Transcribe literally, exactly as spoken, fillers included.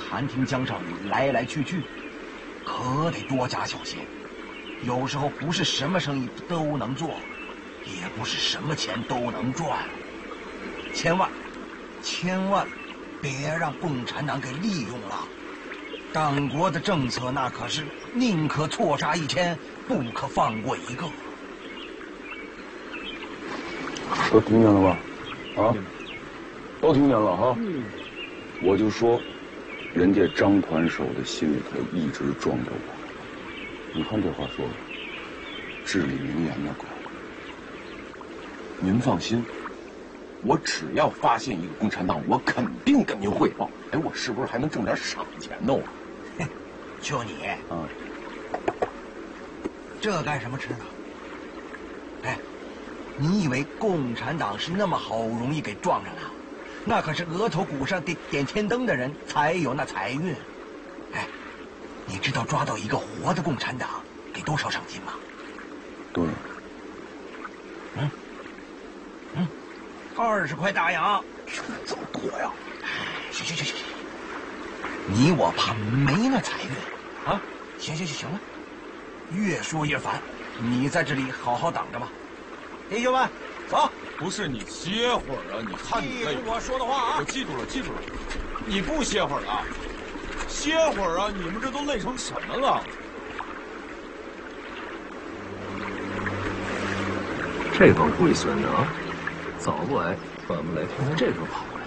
韩廷江上来来去去，可得多加小心。有时候不是什么生意都能做，也不是什么钱都能赚。千万，千万别让共产党给利用了。党国的政策那可是宁可错杀一千，不可放过一个。 都听见了吧？啊，都听见了哈。嗯、我就说，人家张团手的心里头一直装着我。你看这话说的，至理名言呐，哥。 您放心，我只要发现一个共产党，我肯定跟您汇报。哎，我是不是还能挣点赏钱呢？我， 就你啊， 这干什么吃呢？哎，你以为共产党是那么好容易给撞上了？那可是额头骨上得点天灯的人才有那财运。哎，你知道抓到一个活的共产党给多少赏金吗？ 多少？ 嗯嗯，二十块大洋。 这么多呀？ 行行行行，你我怕没那财运啊！行行行行了，越说越烦。你在这里好好等着吧，弟兄们，走。 不是你歇会儿啊！你看你累。 记住我说的话啊！ 我记住了，记住了。你不歇会儿啊？歇会儿啊！你们这都累成什么了？ 这帮龟孙的啊，早不来晚不来，天天这时候跑。